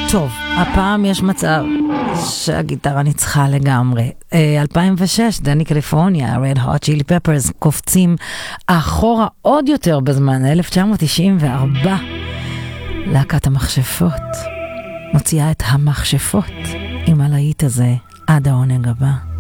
טוב, הפעם יש מצב שהגיטרה ניצחה לגמרי. 2006, דני קליפורניה, Red Hot Chili Peppers, קופצים אחורה עוד יותר בזמן, 1994. להקת המכשפות מוציאה את המכשפות עם הלהיט הזה עד העונג הבא.